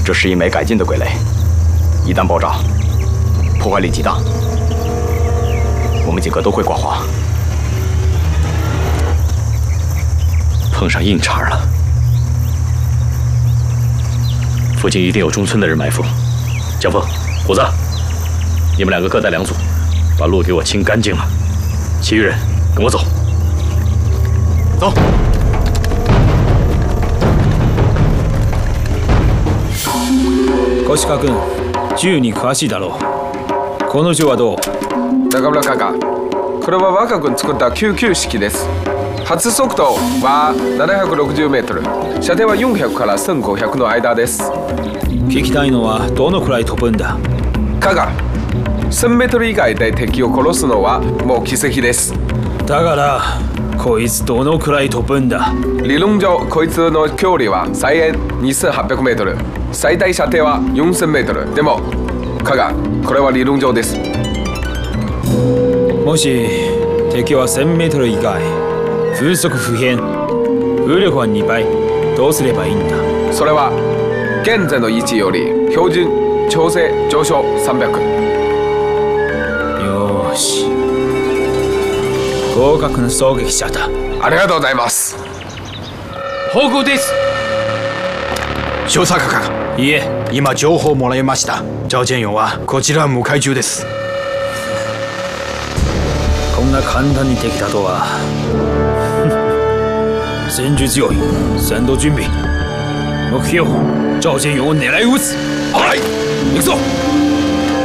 这是一枚改进的鬼雷，一旦爆炸，破坏力极大，我们几个都会挂花。 碰上硬茬了，附近一定有中村的人埋伏。江峰、虎子，你们两个各带2组，把路给我清干净了。其余人跟我走。走。 小鹿君、銃に詳しいだろう。この銃はどう？ 中村閣下、これは若君作った99式です。発速度は760メートル、射程は400から1500の間です。 聞きたいのはどのくらい飛ぶんだ？ 加賀、1000メートル以外で敵を殺すのはもう奇跡です。 だからこいつどのくらい飛ぶんだ？ 理論上こいつの距離は最遠2800メートル、最大射程は4000メートル。でも加賀、これは理論上です。 もし敵は1000メートル以外、風速不変、風力は2倍、どうすればいいんだ？ それは現在の位置より標準調整上昇300。 よーし、合格の狙撃者だ。 ありがとうございます。 報告です。 少佐閣下、 いえ、 今情報をもらいました。赵建勇はこちら向かい中です。 こんな簡単に敵だとは。戦術強い、戦闘準備。目標、赵建勇を狙い撃つ。はい、行くぞ。